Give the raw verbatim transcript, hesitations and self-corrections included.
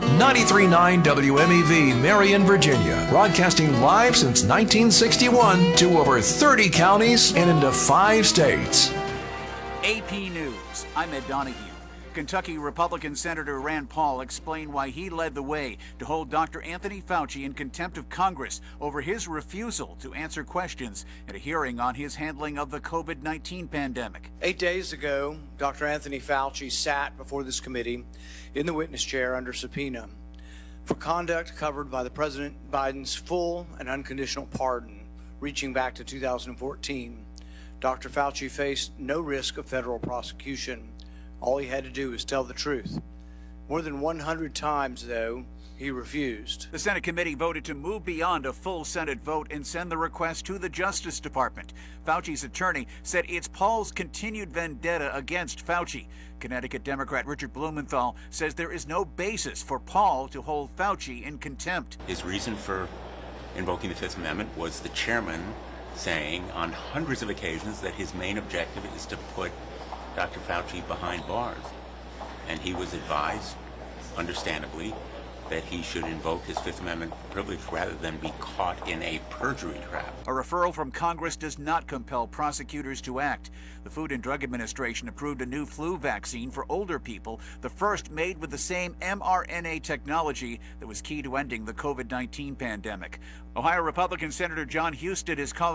ninety-three point nine W M E V, Marion, Virginia, broadcasting live since nineteen sixty-one to over thirty counties and into five states. A P News, I'm Ed Donahue. Kentucky Republican Senator Rand Paul explained why he led the way to hold Doctor Anthony Fauci in contempt of Congress over his refusal to answer questions at a hearing on his handling of the covid nineteen pandemic. Eight days ago, Doctor Anthony Fauci sat before this committee in the witness chair under subpoena for conduct covered by the President Biden's full and unconditional pardon reaching back to two thousand fourteen. Doctor Fauci faced no risk of federal prosecution. All he had to do was tell the truth. More than one hundred times, though, he refused. The Senate committee voted to move beyond a full Senate vote and send the request to the Justice Department. Fauci's attorney said it's Paul's continued vendetta against Fauci. Connecticut Democrat Richard Blumenthal says there is no basis for Paul to hold Fauci in contempt. His reason for invoking the Fifth Amendment was the chairman saying on hundreds of occasions that his main objective is to put Doctor Fauci behind bars. And he was advised, understandably, that he should invoke his Fifth Amendment privilege rather than be caught in a perjury trap. A referral from Congress does not compel prosecutors to act. The Food and Drug Administration approved a new flu vaccine for older people, the first made with the same mRNA technology that was key to ending the covid nineteen pandemic. Ohio Republican Senator John Husted is calling